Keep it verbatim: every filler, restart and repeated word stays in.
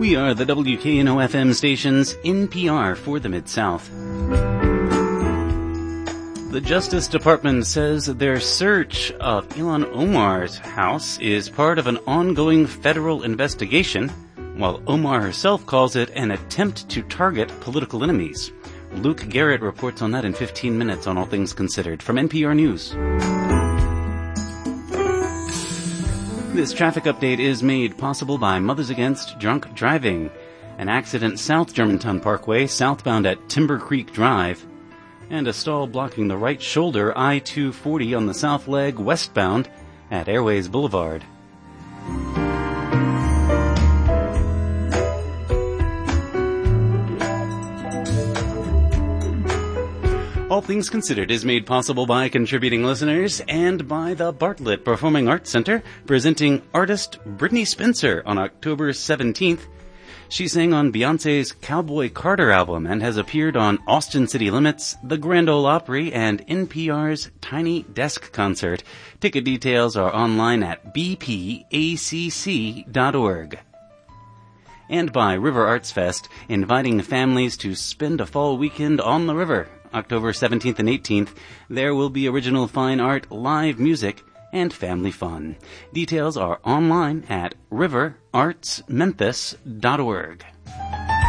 We are the W K N O F M station's N P R for the Mid-South. The Justice Department says their search of Ilhan Omar's house is part of an ongoing federal investigation, while Omar herself calls it an attempt to target political enemies. Luke Garrett reports on that in fifteen minutes on All Things Considered from N P R News. This traffic update is made possible by Mothers Against Drunk Driving. An accident South Germantown Parkway, southbound at Timber Creek Drive, and a stall blocking the right shoulder I two forty on the south leg westbound at Airways Boulevard. All Things Considered is made possible by contributing listeners and by the Bartlett Performing Arts Center, presenting artist Brittany Spencer on October seventeenth. She sang on Beyoncé's Cowboy Carter album and has appeared on Austin City Limits, the Grand Ole Opry, and N P R's Tiny Desk Concert. Ticket details are online at b p a c c dot org. And by River Arts Fest, inviting families to spend a fall weekend on the river. October seventeenth and eighteenth, there will be original fine art, live music, and family fun. Details are online at river arts memphis dot org.